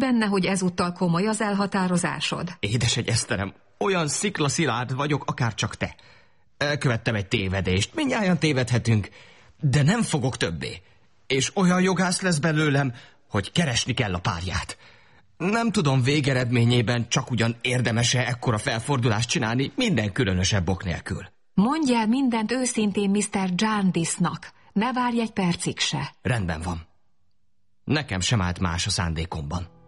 benne, hogy ezúttal komoly az elhatározásod? Édesegy Eszterem, olyan sziklaszilárd vagyok, akár csak te. Elkövettem egy tévedést, mindnyájan tévedhetünk, de nem fogok többé. És olyan jogász lesz belőlem, hogy keresni kell a párját. Nem tudom végeredményében csak ugyan érdemes-e ekkora felfordulást csinálni minden különösebb ok nélkül. Mondjál mindent őszintén Mr. Jarndyce-nak. Ne várj egy percig se. Rendben van. Nekem sem állt más a szándékomban.